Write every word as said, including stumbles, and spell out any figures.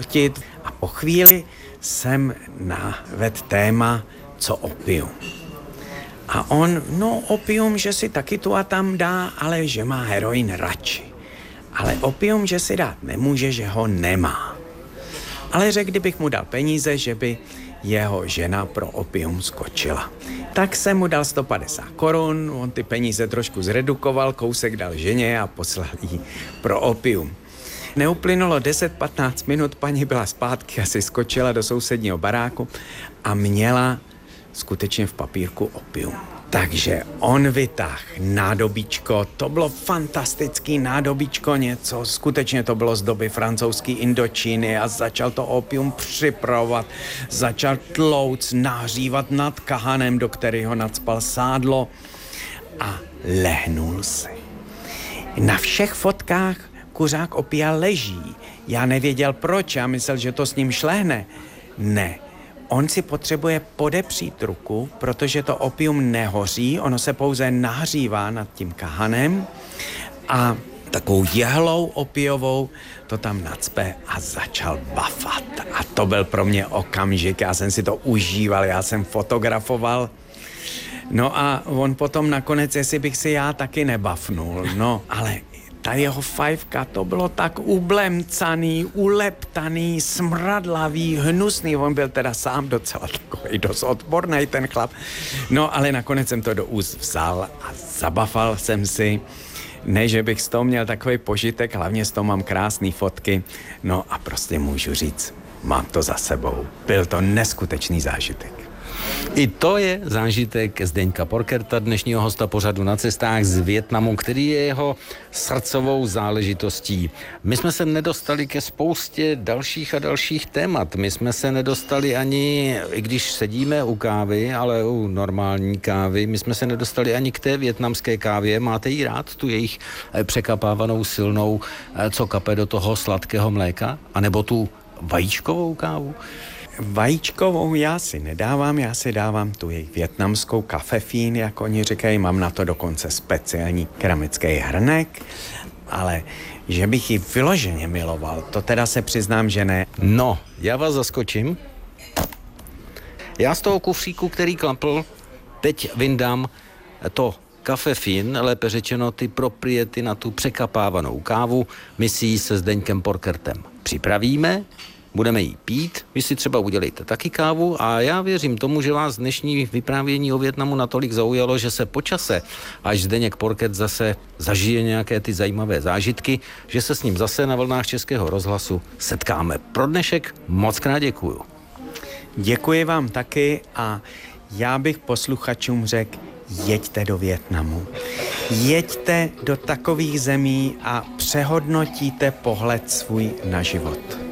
fotit a po chvíli jsem navedl téma, co opium. A on, no opium, že si taky tu a tam dá, ale že má heroin radši. Ale opium, že si dát nemůže, že ho nemá. Ale řekl, kdybych mu dal peníze, že by jeho žena pro opium skočila. Tak jsem mu dal sto padesát korun, on ty peníze trošku zredukoval, kousek dal ženě a poslal jí pro opium. Neuplynulo deset patnáct minut, paní byla zpátky, asi skočila do sousedního baráku a měla skutečně v papírku opium. Takže on vytáhl nádobíčko, to bylo fantastický nádobíčko, něco, skutečně to bylo z doby francouzské Indočíny a začal to opium připravovat, začal tlouct, nahřívat nad kahanem, do kterého nacpal sádlo a lehnul si. Na všech fotkách kuřák opia leží. Já nevěděl proč, já myslel, že to s ním šlehne. Ne. On si potřebuje podepřít ruku, protože to opium nehoří, ono se pouze nahřívá nad tím kahanem a takovou jehlou opiovou to tam nacpe a začal bafat. A to byl pro mě okamžik, já jsem si to užíval, já jsem fotografoval. No a on potom nakonec, jestli bych si já taky nebafnul, no ale ta jeho fajfka, to bylo tak ublemcaný, uleptaný, smradlavý, hnusný. On byl teda sám docela takový dost odborný ten chlap. No ale nakonec jsem to do úst vzal a zabafal jsem si. Ne, že bych z toho měl takový požitek, hlavně z toho mám krásné fotky. No a prostě můžu říct, mám to za sebou. Byl to neskutečný zážitek. I to je zážitek Zdeňka Porkerta, dnešního hosta pořadu Na cestách z Vietnamu, který je jeho srdcovou záležitostí. My jsme se nedostali ke spoustě dalších a dalších témat. My jsme se nedostali ani, i když sedíme u kávy, ale u normální kávy, my jsme se nedostali ani k té vietnamské kávě. Máte jí rád, tu jejich překapávanou silnou, co kape do toho sladkého mléka? A nebo tu vajíčkovou kávu? Vajíčkovou já si nedávám, já si dávám tu jejich vietnamskou kafefín, jak oni říkají, mám na to dokonce speciální keramický hrnek, ale že bych ji vyloženě miloval, to teda se přiznám, že ne. No, já vás zaskočím. Já z toho kufříku, který klapl, teď vyndám to kafefín, lépe řečeno ty propriety na tu překapávanou kávu, my si ji se Zdeňkem Porkertem připravíme, budeme jí pít, vy si třeba udělejte taky kávu a já věřím tomu, že vás dnešní vyprávění o Vietnamu natolik zaujalo, že se po čase, až Zdeněk Porkert zase zažije nějaké ty zajímavé zážitky, že se s ním zase na vlnách Českého rozhlasu setkáme. Pro dnešek moc krát děkuju. Děkuji vám taky a já bych posluchačům řekl, jeďte do Vietnamu. Jeďte do takových zemí a přehodnotíte pohled svůj na život.